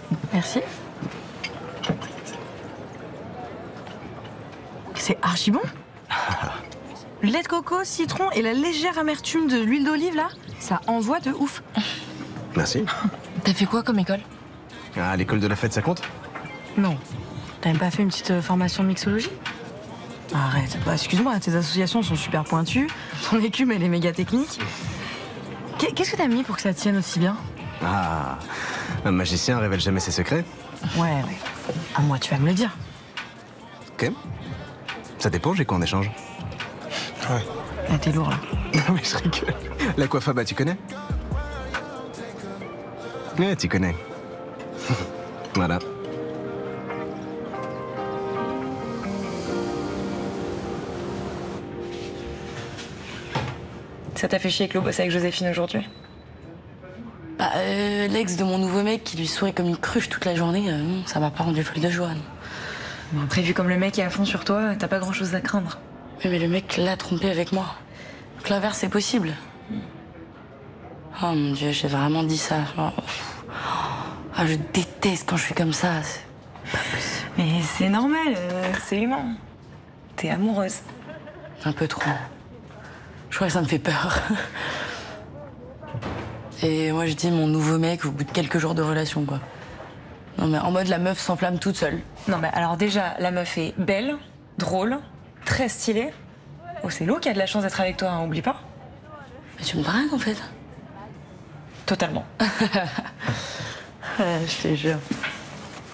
Merci. C'est archi bon. Le lait de coco, citron et la légère amertume de l'huile d'olive, là, ça envoie de ouf. Merci. T'as fait quoi comme école? Ah, l'école de la fête, ça compte? Non. T'as même pas fait une petite formation de mixologie? Arrête. Bah, excuse-moi, tes associations sont super pointues. Ton écume, elle est méga technique. Qu'est-ce que t'as mis pour que ça tienne aussi bien? Ah, un magicien révèle jamais ses secrets. Ouais. Ah, moi, tu vas me le dire. Ok. Ça dépend, j'ai quoi en échange? Ouais. Ah, t'es lourd, là. Non mais je rigole. L'aquafaba, tu connais? Ouais, tu connais. Voilà. Ça t'a fait chier que l'eau bosse avec Joséphine aujourd'hui? Bah, l'ex de mon nouveau mec qui lui sourit comme une cruche toute la journée, ça m'a pas rendu folle de joie. Non. Bon, après, vu comme le mec est à fond sur toi, t'as pas grand-chose à craindre. Oui, mais le mec l'a trompé avec moi. Donc l'inverse est possible. Oh mon Dieu, j'ai vraiment dit ça. Genre, ah, je déteste quand je suis comme ça. Mais c'est normal, c'est humain. T'es amoureuse. Un peu trop. Je crois que ça me fait peur. Et moi, je dis mon nouveau mec au bout de quelques jours de relation, quoi. Non, mais en mode la meuf s'enflamme toute seule. Non, mais alors déjà, la meuf est belle, drôle, très stylée. Oh, c'est Lou qui a de la chance d'être avec toi, hein, oublie pas. Mais tu me dragues, en fait. Totalement. Je te jure.